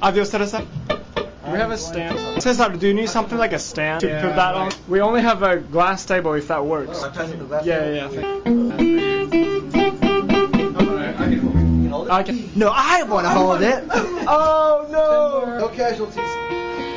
Adios, Teresa. We have a stand. Cesar, do you need something like a stand to put that on? We only have a glass table if that works. Yeah. I can. No, I want to hold it. Oh no! No casualties.